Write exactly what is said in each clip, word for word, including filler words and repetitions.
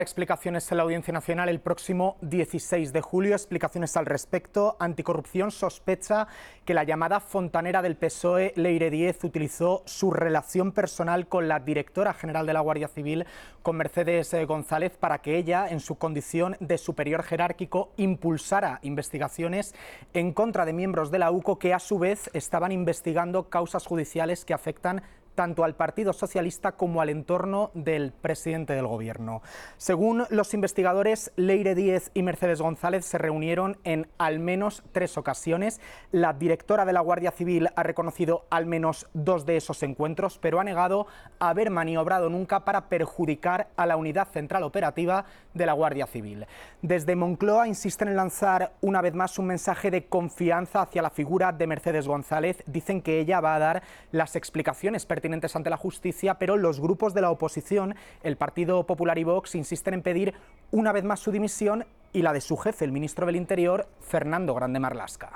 Explicaciones en la Audiencia Nacional el próximo dieciséis de julio. Explicaciones al respecto. Anticorrupción sospecha que la llamada fontanera del P S O E, Leire Díez, utilizó su relación personal con la directora general de la Guardia Civil, con Mercedes González, para que ella, en su condición de superior jerárquico, impulsara investigaciones en contra de miembros de la U C O que, a su vez, estaban investigando causas judiciales que afectan tanto al Partido Socialista como al entorno del presidente del Gobierno. Según los investigadores, Leire Díez y Mercedes González se reunieron en al menos tres ocasiones. La directora de la Guardia Civil ha reconocido al menos dos de esos encuentros, pero ha negado haber maniobrado nunca para perjudicar a la unidad central operativa de la Guardia Civil. Desde Moncloa insisten en lanzar una vez más un mensaje de confianza hacia la figura de Mercedes González. Dicen que ella va a dar las explicaciones pertinentes ante la justicia, pero los grupos de la oposición, el Partido Popular y Vox, insisten en pedir una vez más su dimisión y la de su jefe, el ministro del Interior, Fernando Grande Marlaska.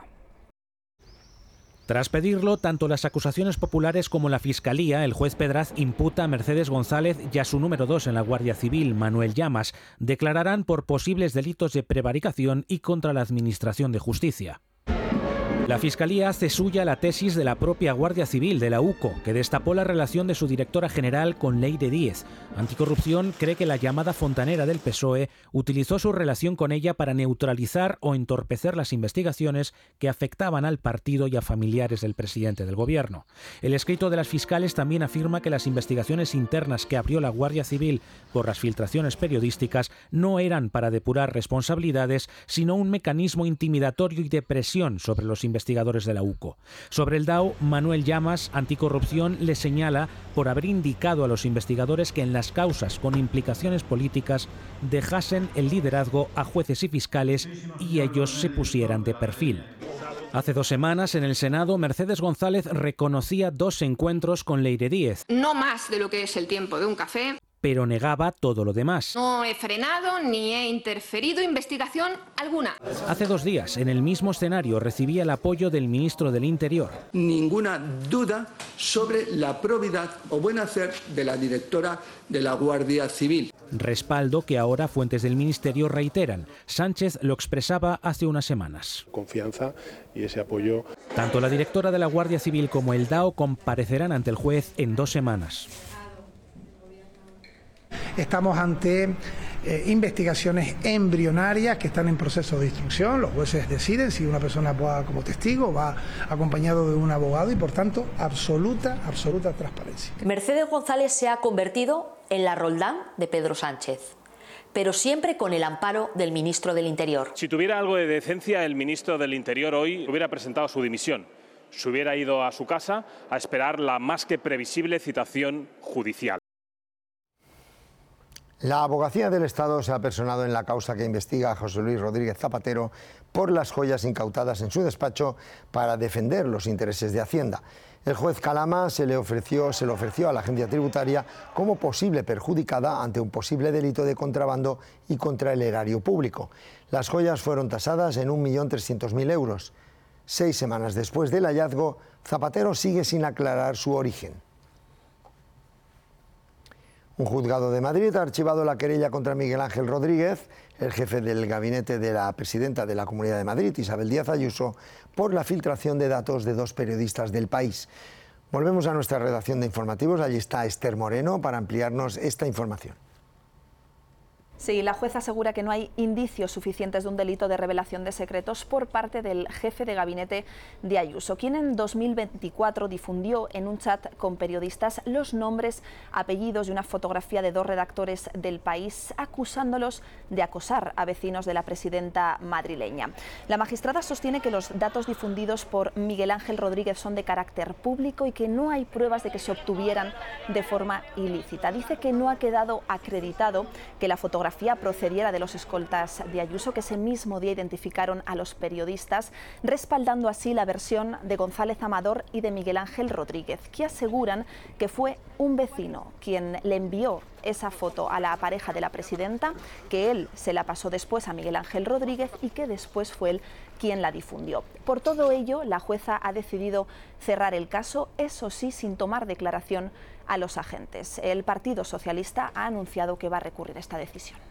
Tras pedirlo, tanto las acusaciones populares como la Fiscalía, el juez Pedraz imputa a Mercedes González y a su número dos en la Guardia Civil, Manuel Llamas, declararán por posibles delitos de prevaricación y contra la Administración de Justicia. La Fiscalía hace suya la tesis de la propia Guardia Civil de la U C O, que destapó la relación de su directora general con Leire Díez. Anticorrupción cree que la llamada fontanera del P S O E utilizó su relación con ella para neutralizar o entorpecer las investigaciones que afectaban al partido y a familiares del presidente del Gobierno. El escrito de las fiscales también afirma que las investigaciones internas que abrió la Guardia Civil por las filtraciones periodísticas no eran para depurar responsabilidades, sino un mecanismo intimidatorio y de presión sobre los investigadores investigadores de la U C O. Sobre el D A O, Manuel Llamas, Anticorrupción, le señala por haber indicado a los investigadores que en las causas con implicaciones políticas dejasen el liderazgo a jueces y fiscales y ellos se pusieran de perfil. Hace dos semanas, en el Senado, Mercedes González reconocía dos encuentros con Leire Díez. No más de lo que es el tiempo de un café. Pero negaba todo lo demás. No he frenado ni he interferido investigación alguna. Hace dos días, en el mismo escenario, recibía el apoyo del ministro del Interior. Ninguna duda sobre la probidad o buen hacer de la directora de la Guardia Civil. Respaldo que ahora fuentes del Ministerio reiteran. Sánchez lo expresaba hace unas semanas. Confianza y ese apoyo. Tanto la directora de la Guardia Civil como el D A O comparecerán ante el juez en dos semanas. Estamos ante eh, investigaciones embrionarias que están en proceso de instrucción. Los jueces deciden si una persona va como testigo, va acompañado de un abogado y, por tanto, absoluta, absoluta transparencia. Mercedes González se ha convertido en la Roldán de Pedro Sánchez, pero siempre con el amparo del ministro del Interior. Si tuviera algo de decencia, el ministro del Interior hoy hubiera presentado su dimisión. Se hubiera ido a su casa a esperar la más que previsible citación judicial. La Abogacía del Estado se ha personado en la causa que investiga a José Luis Rodríguez Zapatero por las joyas incautadas en su despacho para defender los intereses de Hacienda. El juez Calama se le ofreció, se le ofreció a la agencia tributaria como posible perjudicada ante un posible delito de contrabando y contra el erario público. Las joyas fueron tasadas en un millón trescientos mil euros. Seis semanas después del hallazgo, Zapatero sigue sin aclarar su origen. Un juzgado de Madrid ha archivado la querella contra Miguel Ángel Rodríguez, el jefe del gabinete de la presidenta de la Comunidad de Madrid, Isabel Díaz Ayuso, por la filtración de datos de dos periodistas del País. Volvemos a nuestra redacción de informativos, allí está Esther Moreno para ampliarnos esta información. Sí, la jueza asegura que no hay indicios suficientes de un delito de revelación de secretos por parte del jefe de gabinete de Ayuso, quien en dos mil veinticuatro difundió en un chat con periodistas los nombres, apellidos y una fotografía de dos redactores del País, acusándolos de acosar a vecinos de la presidenta madrileña. La magistrada sostiene que los datos difundidos por Miguel Ángel Rodríguez son de carácter público y que no hay pruebas de que se obtuvieran de forma ilícita. Dice que no ha quedado acreditado que la fotografía procediera de los escoltas de Ayuso, que ese mismo día identificaron a los periodistas, respaldando así la versión de González Amador y de Miguel Ángel Rodríguez, que aseguran que fue un vecino quien le envió esa foto a la pareja de la presidenta, que él se la pasó después a Miguel Ángel Rodríguez y que después fue él quien la difundió. Por todo ello, la jueza ha decidido cerrar el caso, eso sí, sin tomar declaración a los agentes. El Partido Socialista ha anunciado que va a recurrir esta decisión.